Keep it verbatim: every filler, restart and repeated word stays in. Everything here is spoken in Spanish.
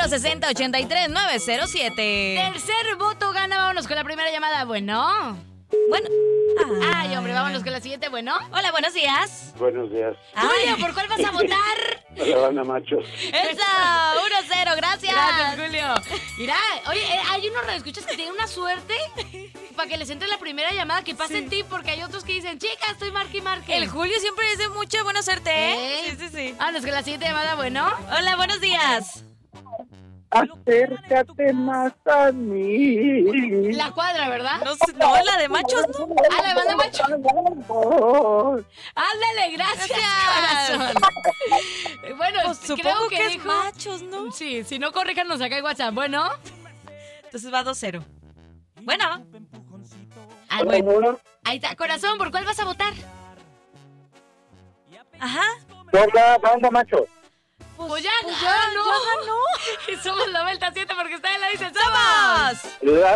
cero seis cero, ocho tres, nueve cero siete. Tercer voto gana. Vámonos con la primera llamada. Bueno. Bueno. Ay, hombre, vámonos con la siguiente. Bueno. Hola, buenos días. Buenos días. Julio, ¿por cuál vas a votar? A la banda machos. ¡Eso! uno cero, gracias. Gracias, Julio. Mira, oye, eh, hay unos radioescuchas que tienen una suerte para que les entre la primera llamada que pase en ti, porque hay otros que dicen, chicas, estoy marque y marque. El Julio siempre es de mucha buena suerte, ¿eh? ¿Eh? Sí, sí, sí. Vámonos con la siguiente llamada. Bueno. Hola, buenos días. Acércate más a mí. La cuadra, ¿verdad? No, sé, no, la de machos, ¿no? Ah, la banda macho. Amor. Ándale, gracias, Gracias. corazón. Bueno, Pues creo supongo que, que, es dijo... machos, ¿no? Sí, si no, corríjanos acá en WhatsApp. Bueno. Entonces va dos cero. Bueno. Ah, bueno. Ahí está, corazón, ¿por cuál vas a votar? Ajá. Por la banda machos. Pues ya, pues ya, ya, no. ya ganó. Y somos la vuelta siete porque está en la dice ¡Somos! La